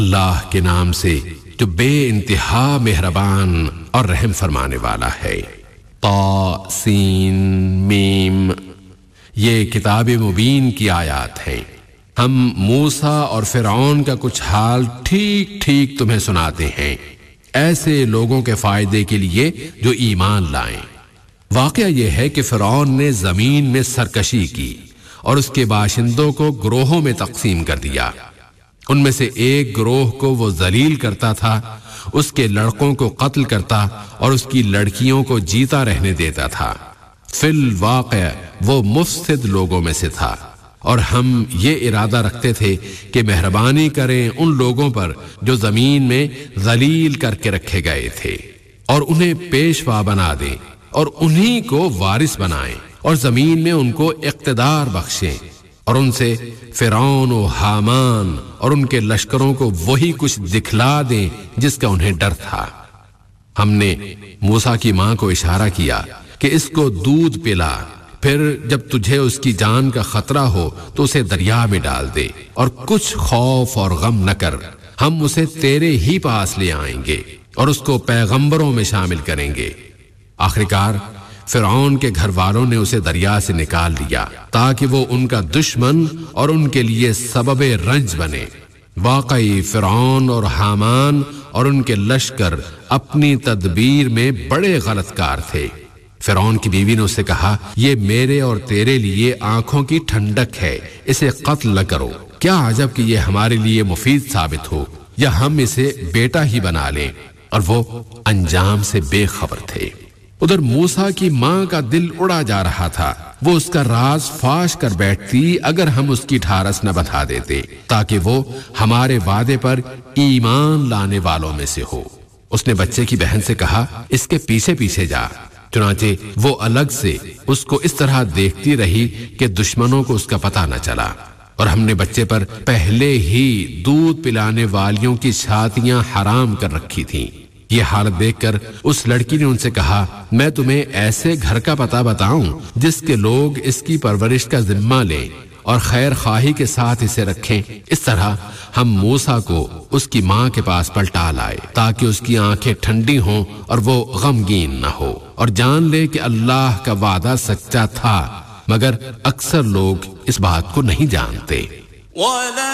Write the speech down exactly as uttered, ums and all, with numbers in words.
اللہ کے نام سے جو بے انتہا مہربان اور رحم فرمانے والا ہے۔ طا سین میم، یہ کتاب مبین کی آیات ہیں۔ ہم موسیٰ اور فرعون کا کچھ حال ٹھیک ٹھیک تمہیں سناتے ہیں، ایسے لوگوں کے فائدے کے لیے جو ایمان لائیں۔ واقعہ یہ ہے کہ فرعون نے زمین میں سرکشی کی اور اس کے باشندوں کو گروہوں میں تقسیم کر دیا۔ ان میں سے ایک گروہ کو وہ ذلیل کرتا تھا، اس کے لڑکوں کو قتل کرتا اور اس کی لڑکیوں کو جیتا رہنے دیتا تھا۔ فی الواقع وہ مفسد لوگوں میں سے تھا، اور ہم یہ ارادہ رکھتے تھے کہ مہربانی کریں ان لوگوں پر جو زمین میں ذلیل کر کے رکھے گئے تھے، اور انہیں پیشوا بنا دیں اور انہی کو وارث بنائیں، اور زمین میں ان کو اقتدار بخشیں، اور ان سے فرعون و حامان اور ان کے لشکروں کو وہی کچھ دکھلا دیں جس کا انہیں ڈر تھا۔ ہم نے موسیٰ کی ماں کو اشارہ کیا کہ اس کو دودھ پلا، پھر جب تجھے اس کی جان کا خطرہ ہو تو اسے دریا میں ڈال دے، اور کچھ خوف اور غم نہ کر، ہم اسے تیرے ہی پاس لے آئیں گے اور اس کو پیغمبروں میں شامل کریں گے۔ آخرکار فرعون کے گھر والوں نے اسے دریا سے نکال لیا تاکہ وہ ان کا دشمن اور ان کے لیے سبب رنج بنے۔ واقعی فرعون اور حامان اور ان کے لشکر اپنی تدبیر میں بڑے غلط کار تھے۔ فرعون کی بیوی نے اس سے کہا، یہ میرے اور تیرے لیے آنکھوں کی ٹھنڈک ہے، اسے قتل نہ کرو۔ کیا عجب کہ یہ ہمارے لیے مفید ثابت ہو، یا ہم اسے بیٹا ہی بنا لیں۔ اور وہ انجام سے بے خبر تھے۔ ادھر موسیٰ کی ماں کا دل اڑا جا رہا تھا، وہ اس کا راز فاش کر بیٹھتی اگر ہم اس کی ٹھارس نہ بتا دیتے، تاکہ وہ ہمارے وعدے پر ایمان لانے والوں میں سے ہو۔ اس نے بچے کی بہن سے کہا، اس کے پیچھے پیچھے جا۔ چنانچہ وہ الگ سے اس کو اس طرح دیکھتی رہی کہ دشمنوں کو اس کا پتہ نہ چلا، اور ہم نے بچے پر پہلے ہی دودھ پلانے والیوں کی چھاتیاں حرام کر رکھی تھیں۔ یہ حالت دیکھ کر اس لڑکی نے ان سے کہا، میں تمہیں ایسے گھر کا پتہ بتاؤں جس کے لوگ اس کی پرورش کا ذمہ لیں اور خیر خواہی کے ساتھ اسے رکھیں۔ اس طرح ہم موسیٰ کو اس کی ماں کے پاس پلٹا لائے تاکہ اس کی آنکھیں ٹھنڈی ہوں اور وہ غمگین نہ ہو، اور جان لے کہ اللہ کا وعدہ سچا تھا، مگر اکثر لوگ اس بات کو نہیں جانتے۔